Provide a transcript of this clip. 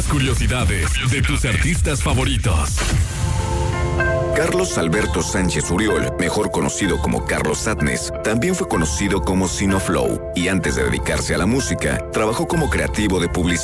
Las curiosidades de tus artistas favoritos. Carlos Alberto Sánchez Uriol, mejor conocido como Carlos Sadness, también fue conocido como Sinoflow, y antes de dedicarse a la música, trabajó como creativo de publicidad.